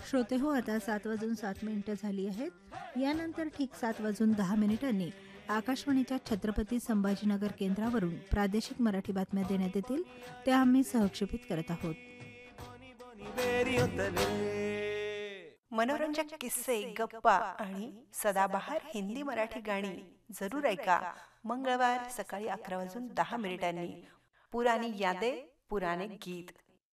श्रोते हो, आता 7:07 झाली आहेत. यानंतर ठीक 7:10 आकाशवाणीच्या छत्रपती संभाजीनगर केंद्रावरून प्रादेशिक मराठी बातम्या देण्यात येतील. त्या आम्ही सहक्षेपित करत आहोत. मनोरंजक किस्से, गप्पा आणि सदाबहार हिंदी मराठी गाणी जरूर ऐका. मंगळवार सकाळी 11:10 पुरानी यादें पुराने गीत.